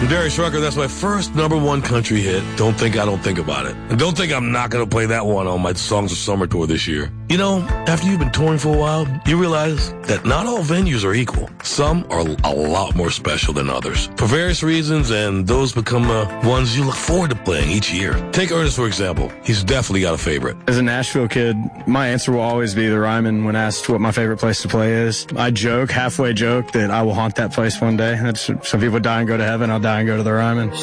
Darius Rucker, that's my first #1 country hit. Don't think I don't think about it. And don't think I'm not going to play that one on my Songs of Summer tour this year. You know, after you've been touring for a while, you realize that not all venues are equal. Some are a lot more special than others for various reasons, and those become the ones you look forward to playing each year. Take Ernest, for example. He's definitely got a favorite. As a Nashville kid, my answer will always be the Ryman when asked what my favorite place to play is. I halfway joke that I will haunt that place one day. That's, some people die and go to heaven. I'll die and go to the Ryman.